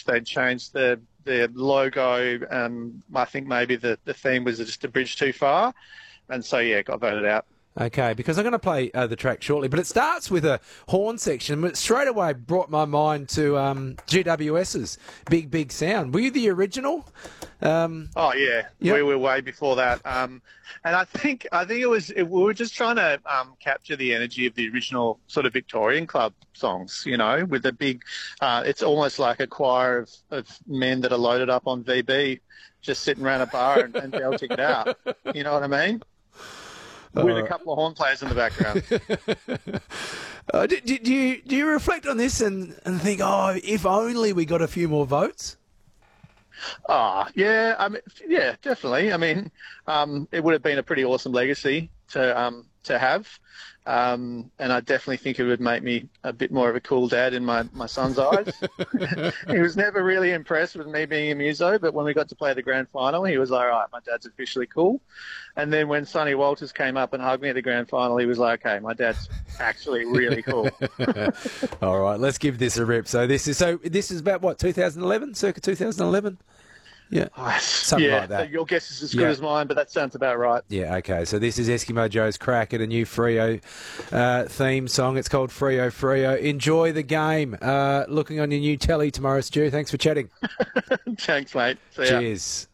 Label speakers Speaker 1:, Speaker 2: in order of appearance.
Speaker 1: wish they'd changed the logo. I think maybe the theme was just a bridge too far. And so, yeah, got voted out.
Speaker 2: Okay, because I'm going to play the track shortly, but it starts with a horn section, but straight away brought my mind to GWS's Big Big Sound. Were you the original?
Speaker 1: Oh yeah,
Speaker 2: yep.
Speaker 1: We were way before that. And I think we were just trying to capture the energy of the original sort of Victorian club songs, you know, with the big. It's almost like a choir of men that are loaded up on VB, just sitting around a bar and belting it out. You know what I mean? With a couple of horn players in the background.
Speaker 2: Do you reflect on this and think, oh, if only we got a few more votes?
Speaker 1: Oh, yeah. Yeah, definitely. I mean, it would have been a pretty awesome legacy to have. And I definitely think it would make me a bit more of a cool dad in my son's eyes. He was never really impressed with me being a muso, but when we got to play the grand final, he was like, all right, my dad's officially cool. And then when Sonny Walters came up and hugged me at the grand final, he was like, okay, my dad's actually really cool.
Speaker 2: All right, let's give this a rip. So this is about what, 2011, circa 2011? Yeah, something like that.
Speaker 1: Your guess is as good as mine, but that sounds about right.
Speaker 2: Yeah, okay. So this is Eskimo Joe's crack at a new Freo theme song. It's called Freo Freo. Enjoy the game. Looking on your new telly tomorrow, Stu. Thanks for chatting.
Speaker 1: Thanks, mate. See ya.
Speaker 2: Cheers.